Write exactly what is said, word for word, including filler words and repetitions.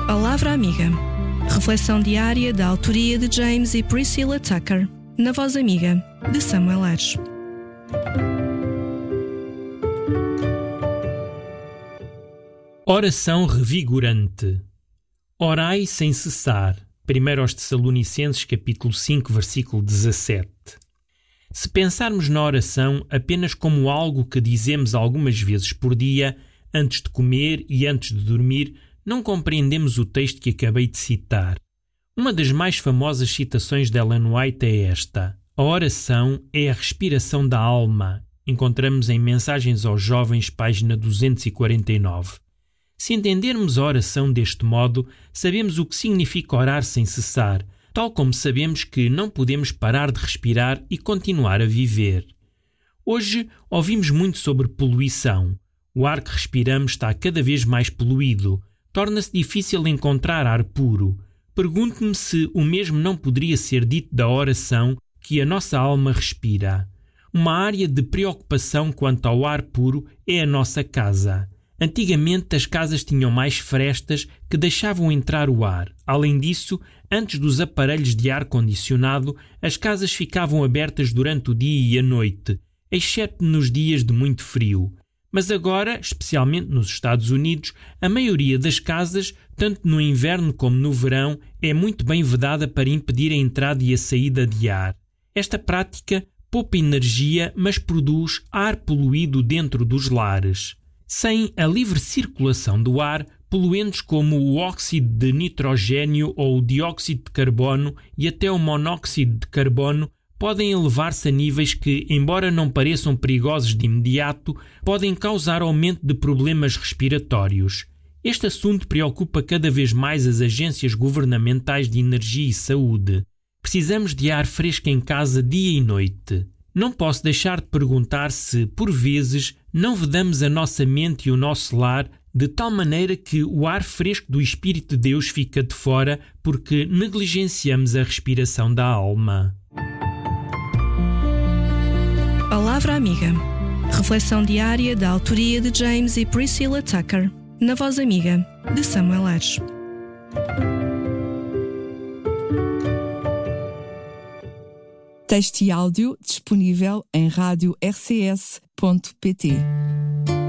Palavra Amiga. Reflexão diária da autoria de James e Priscilla Tucker, na voz amiga de Samuel Ares. Oração revigorante. Orai sem cessar. primeiro aos Tessalonicenses, capítulo cinco, versículo dezassete. Se pensarmos na oração apenas como algo que dizemos algumas vezes por dia, antes de comer e antes de dormir, não compreendemos o texto que acabei de citar. Uma das mais famosas citações de Ellen White é esta: a oração é a respiração da alma. Encontramos em Mensagens aos Jovens, página duzentos e quarenta e nove. Se entendermos a oração deste modo, sabemos o que significa orar sem cessar, tal como sabemos que não podemos parar de respirar e continuar a viver. Hoje ouvimos muito sobre poluição. O ar que respiramos está cada vez mais poluído. Torna-se difícil encontrar ar puro. Pergunto-me se o mesmo não poderia ser dito da oração que a nossa alma respira. Uma área de preocupação quanto ao ar puro é a nossa casa. Antigamente as casas tinham mais frestas que deixavam entrar o ar. Além disso, antes dos aparelhos de ar-condicionado, as casas ficavam abertas durante o dia e a noite, exceto nos dias de muito frio. Mas agora, especialmente nos Estados Unidos, a maioria das casas, tanto no inverno como no verão, é muito bem vedada para impedir a entrada e a saída de ar. Esta prática poupa energia, mas produz ar poluído dentro dos lares. Sem a livre circulação do ar, poluentes como o óxido de nitrogênio ou o dióxido de carbono e até o monóxido de carbono podem elevar-se a níveis que, embora não pareçam perigosos de imediato, podem causar aumento de problemas respiratórios. Este assunto preocupa cada vez mais as agências governamentais de energia e saúde. Precisamos de ar fresco em casa dia e noite. Não posso deixar de perguntar se, por vezes, não vedamos a nossa mente e o nosso lar de tal maneira que o ar fresco do Espírito de Deus fica de fora porque negligenciamos a respiração da alma. Palavra Amiga. Reflexão diária da autoria de James e Priscilla Tucker, na voz amiga de Samuel Ares. Texto e áudio disponível em rádio r c s ponto p t.